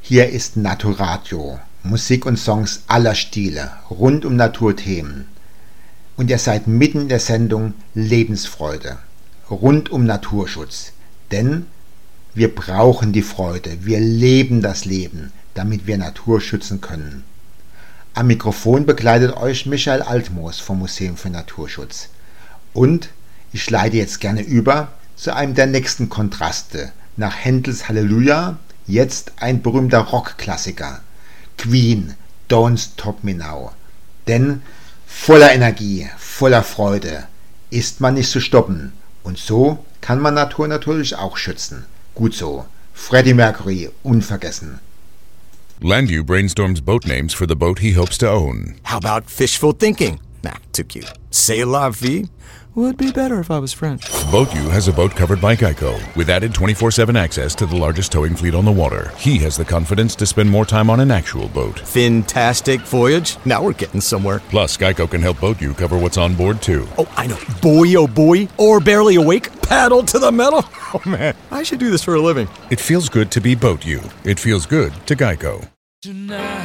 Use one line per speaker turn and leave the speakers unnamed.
Hier ist Naturadio, Musik und Songs aller Stile, rund um Naturthemen. Und ihr seid mitten in der Sendung Lebensfreude, rund um Naturschutz. Denn wir brauchen die Freude, wir leben das Leben, damit wir Natur schützen können. Am Mikrofon begleitet euch Michael Altmoos vom Museum für Naturschutz. Und ich leite jetzt gerne über zu einem der nächsten Kontraste. Nach Händels Halleluja jetzt ein berühmter Rockklassiker. Queen, Don't Stop Me Now. Denn voller Energie, voller Freude ist man nicht zu stoppen. Und so kann man Natur natürlich auch schützen. Gut so. Freddie Mercury, unvergessen.
Landu brainstorms boat names for the boat he hopes to own.
How about fishful thinking? Nah, too cute. C'est la vie? Would be better if I was French.
BoatU has a boat covered by Geico, with added 24/7 access to the largest towing fleet on the water. He has the confidence to spend more time on an actual boat.
Fantastic voyage. Now we're getting somewhere.
Plus, Geico can help BoatU cover what's on board, too.
Oh, I know. Boy, oh boy. Or barely awake. Paddle to the metal. Oh, man. I should do this for a living.
It feels good to be BoatU. It feels good to Geico.